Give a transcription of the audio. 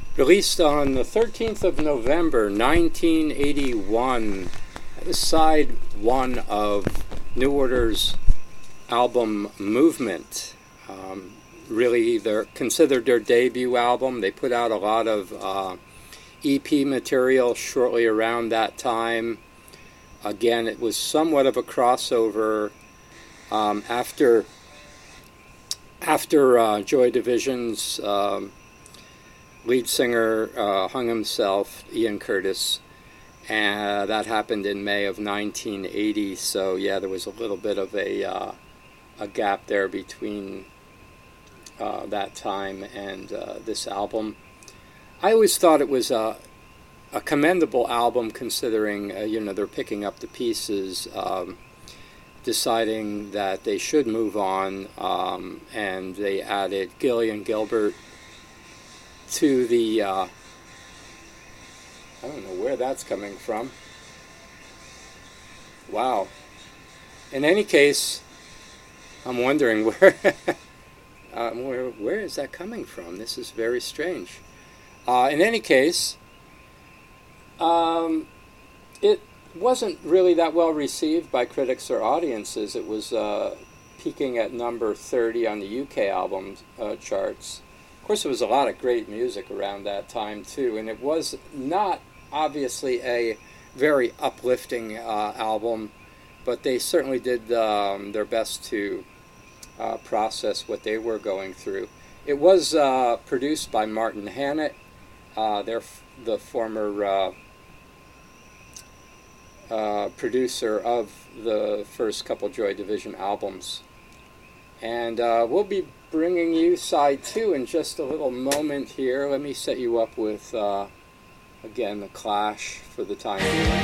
Released on the 13th of November, 1981. That was side one of New Order's album Movement. Really, they're considered their debut album. They put out a lot of EP material shortly around that time. Again, it was somewhat of a crossover after Joy Division's lead singer hung himself, Ian Curtis, and that happened in May of 1980. So yeah, there was a little bit of a gap there between that time and this album. I always thought it was a commendable album, considering they're picking up the pieces, deciding that they should move on, and they added Gillian Gilbert to the I don't know where that's coming from. Wow. In any case, I'm wondering where where is that coming from? This is very strange. In any case, it wasn't really that well received by critics or audiences. It was peaking at number 30 on the UK album charts. Of course, there was a lot of great music around that time, too, and it was not obviously a very uplifting album, but they certainly did their best to process what they were going through. It was produced by Martin Hannett, the former producer of the first couple Joy Division albums. And we'll be bringing you side two in just a little moment here. Let me set you up with, again, The Clash for the time being.